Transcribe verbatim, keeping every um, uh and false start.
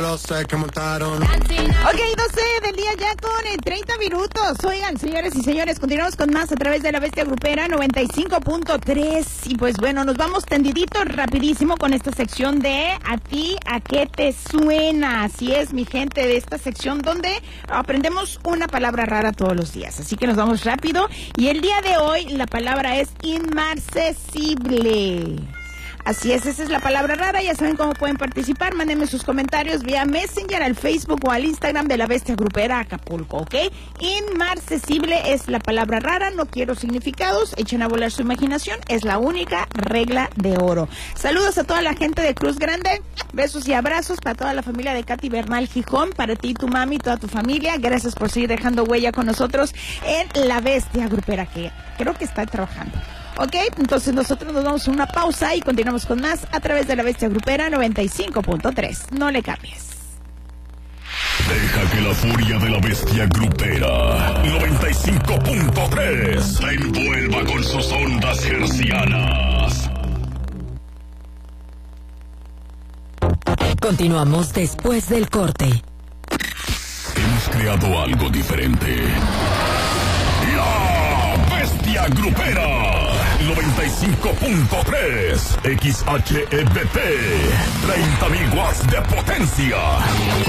Los que montaron. Ok, doce del día ya con eh, treinta minutos. Oigan, señores y señores, continuamos con más a través de la Bestia Grupera noventa y cinco punto tres. Y pues bueno, nos vamos tendidito rapidísimo con esta sección de ¿a ti a qué te suena? Así es, mi gente, de esta sección donde aprendemos una palabra rara todos los días. Así que nos vamos rápido. Y el día de hoy la palabra es inmarcesible. Así es, esa es la palabra rara. Ya saben cómo pueden participar. Mándenme sus comentarios vía Messenger, al Facebook o al Instagram de la Bestia Grupera Acapulco, ¿ok? Inmarcesible es la palabra rara. No quiero significados. Echen a volar su imaginación. Es la única regla de oro. Saludos a toda la gente de Cruz Grande. Besos y abrazos para toda la familia de Katy Bernal Gijón. Para ti, tu mami, toda tu familia. Gracias por seguir dejando huella con nosotros en la Bestia Grupera, que creo que está trabajando. Ok, entonces nosotros nos damos una pausa y continuamos con más a través de la Bestia Grupera noventa y cinco punto tres. No le cambies. Deja que la furia de la Bestia Grupera noventa y cinco punto tres te envuelva con sus ondas hercianas. Continuamos después del corte. Hemos creado algo diferente. La Bestia Grupera noventa y cinco punto tres X H E B P, treinta mil watts de potencia.